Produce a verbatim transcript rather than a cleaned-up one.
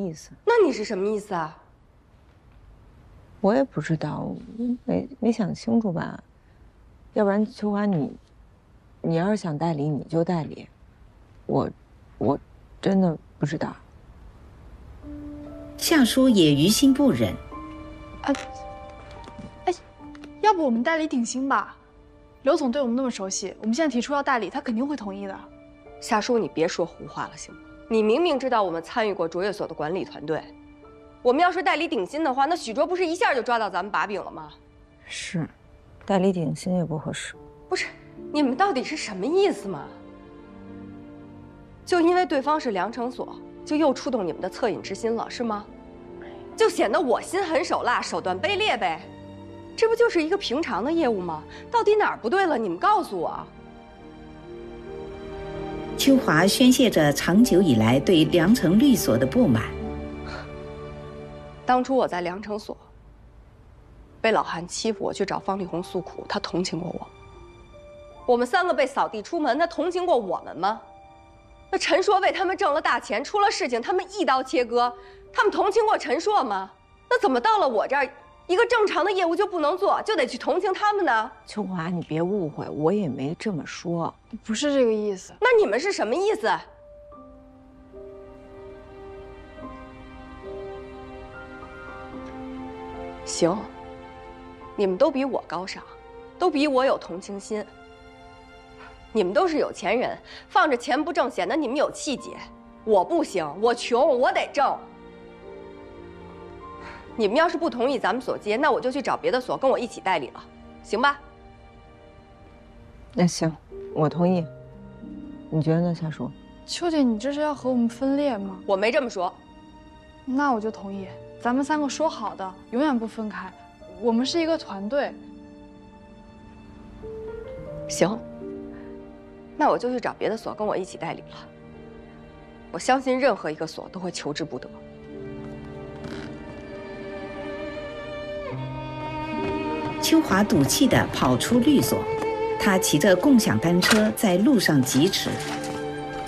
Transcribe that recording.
意思。 那你是什么意思啊？ 我也不知道，没没想清楚吧。要不然秋华你，你要是想代理你就代理，我，我，真的不知道。 夏叔也于心不忍。 啊，哎，要不我们代理鼎新吧？刘总对我们那么熟悉，我们现在提出要代理，他肯定会同意的。 夏叔，你别说胡话了，行吗？你明明知道我们参与过卓越所的管理团队，我们要是代理鼎新的话，那许卓不是一下就抓到咱们把柄了吗？ 是，代理鼎新也不合适。 不是，你们到底是什么意思嘛？就因为对方是良成所，就又触动你们的恻隐之心了，是吗？就显得我心狠手辣、手段卑劣呗？这不就是一个平常的业务吗？到底哪儿不对了？你们告诉我。 秋华宣泄着长久以来对良城律所的不满。 当初我在良城所被老韩欺负，我去找方丽红诉苦，他同情过我。我们三个被扫地出门，他同情过我们吗？那陈硕为他们挣了大钱，出了事情他们一刀切割，他们同情过陈硕吗？那怎么到了我这儿，一个正常的业务就不能做，就得去同情他们呢？ 秋华，你别误会，我也没这么说， 不是这个意思。 那你们是什么意思？行，你们都比我高尚，都比我有同情心。你们都是有钱人，放着钱不挣，显得你们有气节。我不行，我穷，我得挣。你们要是不同意咱们所接，那我就去找别的所跟我一起代理了，行吧？ 那行，我同意。你觉得呢，夏叔？ 秋姐，你这是要和我们分裂吗？ 我没这么说。 那我就同意，咱们三个说好的，永远不分开。我们是一个团队。 行，那我就去找别的所跟我一起代理了。我相信任何一个所都会求之不得。 秋华赌气地跑出律所，他骑着共享单车在路上疾驰。